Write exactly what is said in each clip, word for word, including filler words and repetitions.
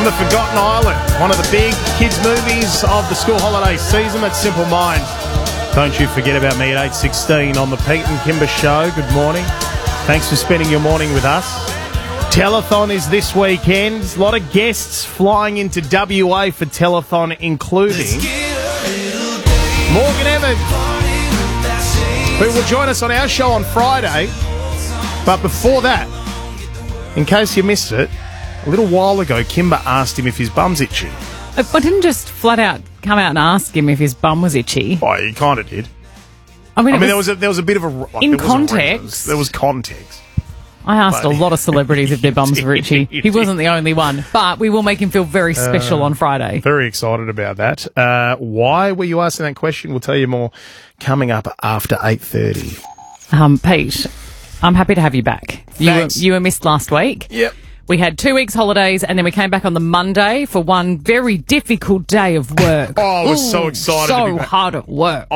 from the Forgotten Island, one of the big kids' movies of the school holiday season. That's Simple Minds. Don't you forget about me at eight sixteen on the Pete and Kimber Show. Good morning. Thanks for spending your morning with us. Telethon is this weekend. A lot of guests flying into W A for Telethon, including Morgan Evans, who will join us on our show on Friday. But before that, in case you missed it, a little while ago, Kimber asked him if his bum's itchy. I didn't just flat out come out and ask him if his bum was itchy. Oh, he kind of did. I mean, I mean, was, there was a, there was a bit of a like, in there was context. A there was context. I asked But a lot of celebrities if their bums were itchy. You He did. wasn't the only one, but we will make him feel very special Uh, on Friday. Very excited about that. Uh, why were you asking that question? We'll tell you more coming up after eight thirty. Um, Pete, I'm happy to have you back. You were, Thanks. you were missed last week. Yep. We had two weeks holidays, and then we came back on the Monday for one very difficult day of work. Oh, I was so excited to So be back. hard at work.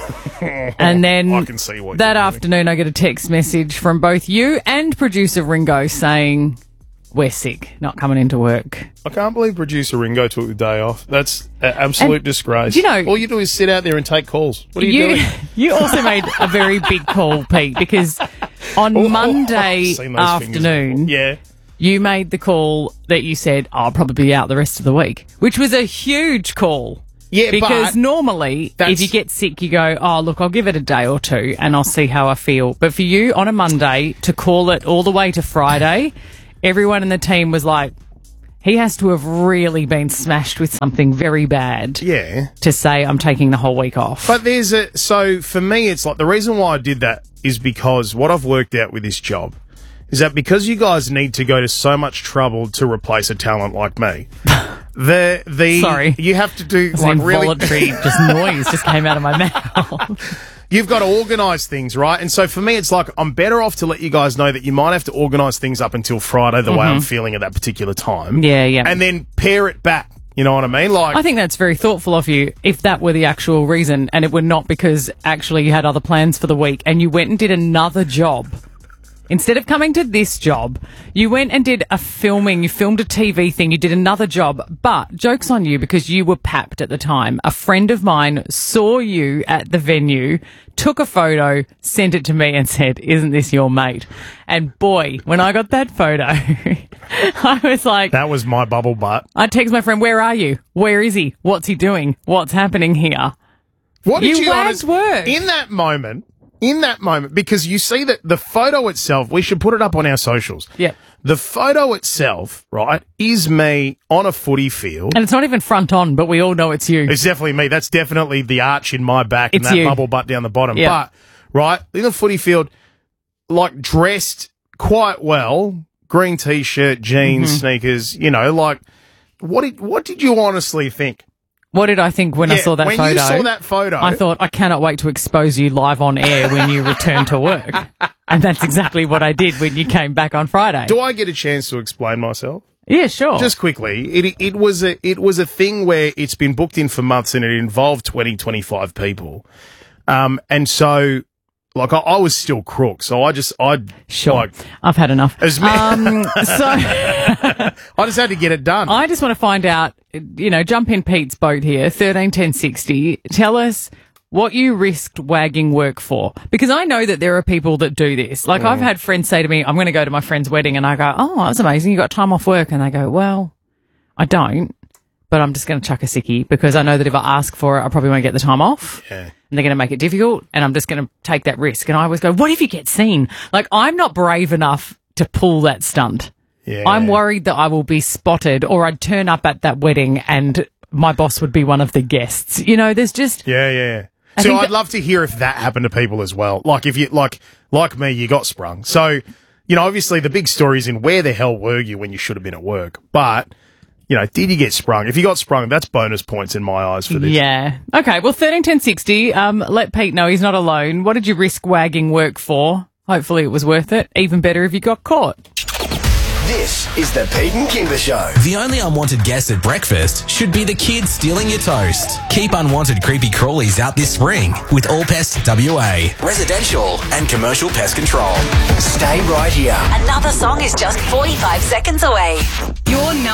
I, And then I can see what that you're doing. afternoon, I get a text message from both you and producer Ringo saying, we're sick, not coming into work. I can't believe producer Ringo took the day off. That's an absolute And, disgrace. you know- all you do is sit out there and take calls. What are you, doing? you also made a very big call, Pete, because on Oh, Monday I've seen those fingers afternoon, before. Yeah. you made the call that you said, oh, I'll probably be out the rest of the week, which was a huge call. Yeah, Because but normally, that's- if you get sick, you go, oh, look, I'll give it a day or two and I'll see how I feel. But for you, on a Monday, to call it all the way to Friday, everyone in the team was like, he has to have really been smashed with something very bad Yeah. to say, I'm taking the whole week off. But there's a... So, for me, it's like... The reason why I did that is because what I've worked out with this job is that because you guys need to go to so much trouble to replace a talent like me, the... the Sorry. You have to do, It's like, an really... involuntary just noise just came out of my mouth. You've got to organise things, right? And so for me, it's like I'm better off to let you guys know that you might have to organise things up until Friday the way I'm feeling at that particular time. Mm-hmm. Yeah, yeah. And then pare it back. You know what I mean? Like, I think that's very thoughtful of you if that were the actual reason and it were not because actually you had other plans for the week and you went and did another job. Instead of coming to this job, you went and did a filming, you filmed a T V thing, you did another job. But joke's on you because you were papped at the time. A friend of mine saw you at the venue, took a photo, sent it to me and said, isn't this your mate? And boy, when I got that photo, I was like, that was my bubble butt. I text my friend, where are you? Where is he? What's he doing? What's happening here? What did You you, wagged honest- work. in that moment? In that moment, because you see that the photo itself, we should put it up on our socials. Yep. The photo itself, right, is me on a footy field. And it's not even front on, but we all know it's you. It's definitely me. That's definitely the arch in my back and It's that you. bubble butt down the bottom. Yeah. But, right, in the footy field, like dressed quite well, green t-shirt, jeans, Mm-hmm. sneakers, you know, like, what did, what did you honestly think? What did I think when I Yeah, saw that when photo? you saw that photo, I thought, I cannot wait to expose you live on air when you return to work. And that's exactly what I did when you came back on Friday. do I get a chance to explain myself? Yeah, sure. Just quickly, it it was a it was a thing where it's been booked in for months and it involved twenty, twenty-five people, um, and so like I, I was still crook, so I just I Sure. like I've had enough. as me- Um, so I just had to get it done. I just want to find out, you know, jump in Pete's boat here, thirteen ten sixty. Tell us what you risked wagging work for. Because I know that there are people that do this. Like, I've had friends say to me, I'm going to go to my friend's wedding, and I go, oh, that's amazing. You got time off work. And they go, well, I don't, but I'm just going to chuck a sickie because I know that if I ask for it, I probably won't get the time off. Yeah. And they're going to make it difficult, and I'm just going to take that risk. And I always go, what if you get seen? Like, I'm not brave enough to pull that stunt. Yeah. I'm worried that I will be spotted, or I'd turn up at that wedding and my boss would be one of the guests. You know, there's just... Yeah, yeah. I So think I'd that- love to hear if that happened to people as well. Like if you like like me, you got sprung. So, you know, obviously the big story is in where the hell were you when you should have been at work? But, you know, did you get sprung? If you got sprung, that's bonus points in my eyes for this. Yeah. Okay, well, thirteen ten sixty, um, let Pete know he's not alone. What did you risk wagging work for? Hopefully it was worth it. Even better if you got caught. This is the Pete and Kimber Show. The only unwanted guest at breakfast should be the kids stealing your toast. Keep unwanted creepy crawlies out this spring with All Pests W A. Residential and commercial pest control. Stay right here. Another song is just forty-five seconds away. Your number